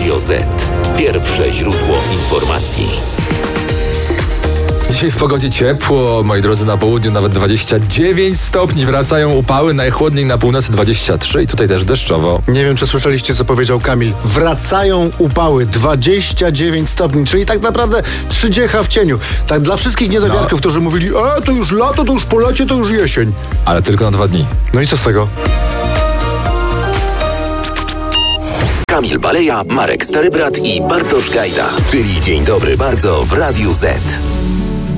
Radio Z. Pierwsze źródło informacji. Dzisiaj w pogodzie ciepło, moi drodzy, na południu nawet 29 stopni. Wracają upały, najchłodniej na północy 23 i tutaj też deszczowo. Nie wiem, czy słyszeliście, co powiedział Kamil. Wracają upały, 29 stopni, czyli tak naprawdę 30 w cieniu. Tak dla wszystkich niedowiarków, którzy mówili, to już lato, to już po lecie, to już jesień. Ale tylko na 2 dni. No i co z tego? Kamil Baleja, Marek Starybrat i Bartosz Gajda. Czyli Dzień Dobry Bardzo w Radiu Z.